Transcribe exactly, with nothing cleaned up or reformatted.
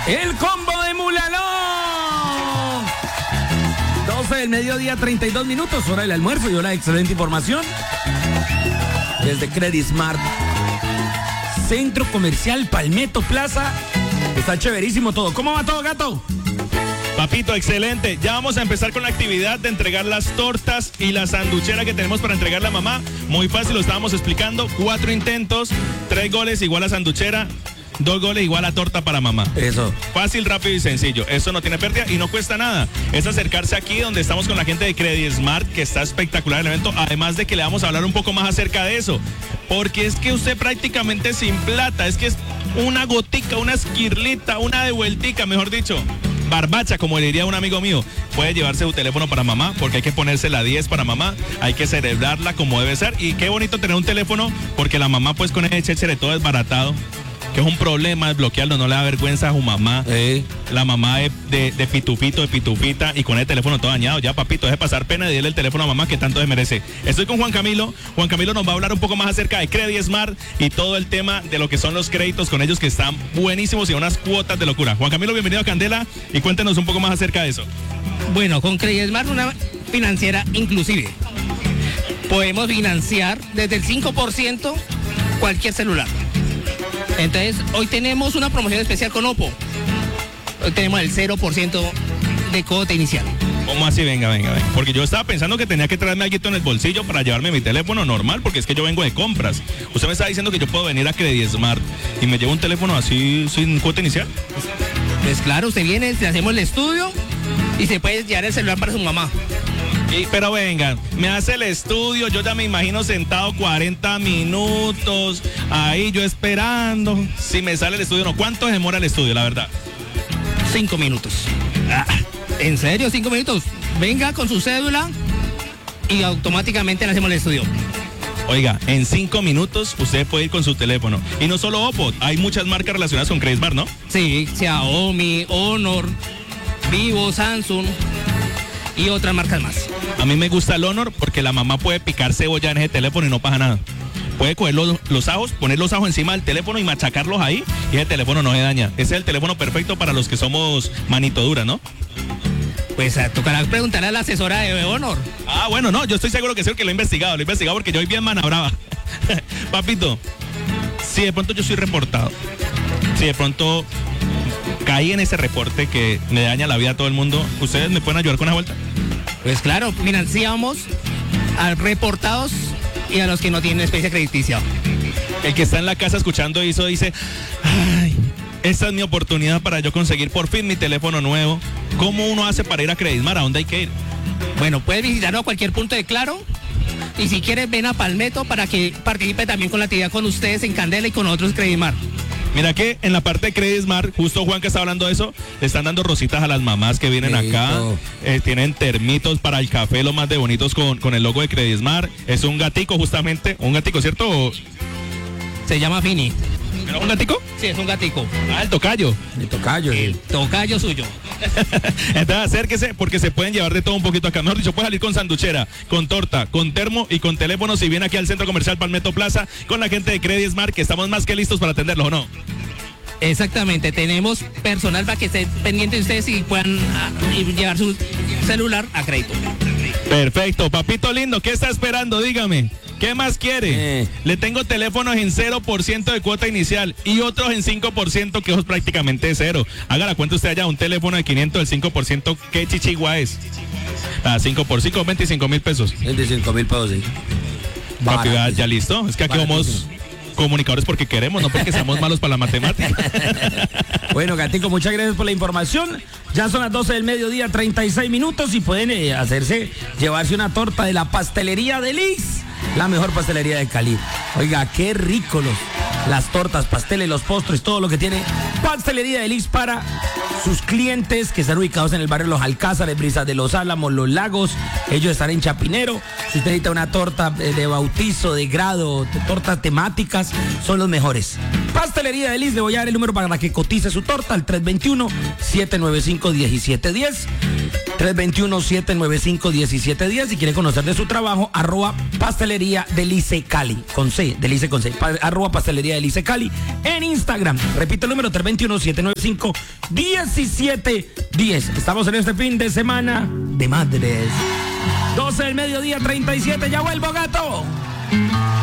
El combo de Mulalón. doce del mediodía, treinta y dos minutos, hora del almuerzo y hora de excelente información. Desde Credit Smart, Centro Comercial Palmetto Plaza. Está chéverísimo todo. ¿Cómo va todo, gato? Papito, excelente. Ya vamos a empezar con la actividad de entregar las tortas y la sanduchera que tenemos para entregar a la mamá. Muy fácil, lo estábamos explicando. Cuatro intentos, tres goles igual a sanduchera, dos goles igual a torta para mamá. Eso. Fácil, rápido y sencillo. Eso no tiene pérdida y no cuesta nada. Es acercarse aquí donde estamos con la gente de Credit Smart, que está espectacular el evento. Además de que le vamos a hablar un poco más acerca de eso. Porque es que usted prácticamente sin plata, es que es una gotica, una esquirlita, una devueltica, mejor dicho. Barbacha, como le diría un amigo mío, puede llevarse su teléfono para mamá, porque hay que ponerse la diez para mamá, hay que celebrarla como debe ser, y qué bonito tener un teléfono, porque la mamá pues con ese chéchere todo desbaratado, que es un problema desbloquearlo, no le da vergüenza a su mamá, Sí. la mamá de, de, de pitufito, de pitufita, y con el teléfono todo dañado. Ya, papito, deje pasar pena y dele el teléfono a mamá que tanto se merece. Estoy con Juan Camilo. Juan Camilo nos va a hablar un poco más acerca de Credit Smart y todo el tema de lo que son los créditos con ellos, que están buenísimos y unas cuotas de locura. Juan Camilo, bienvenido a Candela y cuéntenos un poco más acerca de eso. Bueno, con Credit Smart, una financiera inclusive. Podemos financiar desde el cinco por ciento cualquier celular. Entonces, hoy tenemos una promoción especial con Oppo. Hoy tenemos el cero por ciento de cuota inicial. ¿Cómo así? Venga, venga, venga. Porque yo estaba pensando que tenía que traerme algo en el bolsillo para llevarme mi teléfono normal, porque es que yo vengo de compras. Usted me está diciendo que yo puedo venir a Credit Smart y me llevo un teléfono así sin cuota inicial. Pues claro, usted viene, le hacemos el estudio y se puede llevar el celular para su mamá. Y, pero venga, me hace el estudio, yo ya me imagino sentado cuarenta minutos, ahí yo esperando. Si me sale el estudio, no. ¿Cuánto demora el estudio, la verdad? Cinco minutos. Ah, ¿en serio? ¿Cinco minutos? Venga con su cédula y automáticamente le hacemos el estudio. Oiga, en cinco minutos usted puede ir con su teléfono. Y no solo Oppo, hay muchas marcas relacionadas con Credit Smart, ¿no? Sí, Xiaomi, Honor, Vivo, Samsung y otras marcas más. A mí me gusta el Honor porque la mamá puede picar cebolla en ese teléfono y no pasa nada. Puede coger los, los ajos, poner los ajos encima del teléfono y machacarlos ahí y ese teléfono no se daña. Ese es el teléfono perfecto para los que somos manito dura, ¿no? Pues a, tocará preguntarle a la asesora de Honor. Ah, bueno, no, yo estoy seguro que sí, que lo he investigado, lo he investigado porque yo soy bien mana brava. Papito, si de pronto yo soy reportado, si de pronto caí en ese reporte que me daña la vida a todo el mundo, ¿ustedes me pueden ayudar con la vuelta? Pues claro, financiamos a reportados y a los que no tienen experiencia crediticia. El que está en la casa escuchando eso dice, ay, esta es mi oportunidad para yo conseguir por fin mi teléfono nuevo. ¿Cómo uno hace para ir a Credit Smart? ¿A dónde hay que ir? Bueno, puedes visitarnos a cualquier punto de Claro. Y si quieres, ven a Palmetto para que participe también con la actividad con ustedes en Candela y con otros Credit Smart. Mira que en la parte de Credit Smart, justo Juan que está hablando de eso, le están dando rositas a las mamás que vienen Listo. acá. Eh, tienen termitos para el café, los más de bonitos con, con el logo de Credit Smart. Es un gatico justamente, un gatico, ¿cierto? ¿O Se llama Fini. ¿era un gatico? Sí, es un gatico. Ah, el tocayo. El tocayo. El tocayo suyo. Entonces acérquese porque se pueden llevar de todo un poquito acá. Mejor dicho, puede salir con sanduchera, con torta, con termo y con teléfono si viene aquí al Centro Comercial Palmetto Plaza con la gente de Credit Smart, que estamos más que listos para atenderlos, ¿o no? Exactamente, tenemos personal para que estén pendientes de ustedes y puedan ah, y llevar su celular a crédito. Perfecto, papito lindo, ¿qué está esperando? Dígame, ¿qué más quiere? Eh. Le tengo teléfonos en cero por ciento de cuota inicial y otros en cinco por ciento, que es prácticamente cero. Haga la cuenta usted allá, un teléfono de quinientos, el cinco por ciento, ¿qué chichigua es? Ah, cinco por cinco, veinticinco mil pesos. veinticinco mil pesos, sí. Papi, ya, Baratísimo. ya listo, es que aquí Baratísimo. somos comunicadores porque queremos, no porque seamos malos para la matemática. Bueno, Gatico, muchas gracias por la información. Ya son las doce del mediodía, treinta y seis minutos y pueden eh, hacerse, llevarse una torta de la pastelería de Liz, la mejor pastelería de Cali. Oiga, qué rico los, las tortas, pasteles, los postres, todo lo que tiene Pastelería de Liz para sus clientes que están ubicados en el barrio Los Alcázares, Brisas de los Álamos, Los Lagos. Ellos están en Chapinero. Si usted necesita una torta de bautizo, de grado, de tortas temáticas, son los mejores. Pastelería de Liz, le voy a dar el número para que cotice su torta al tres dos uno, siete nueve cinco, uno siete uno cero. tres dos uno, siete nueve cinco, uno siete uno cero. Si quiere conocer de su trabajo, arroba pastelería Delice Cali, con C, Delice con C, pa, arroba pastelería Delice Cali en Instagram. Repito el número, tres dos uno, siete nueve cinco, uno siete uno cero. Estamos en este fin de semana de madres. doce del mediodía, treinta y siete, ya vuelvo, gato.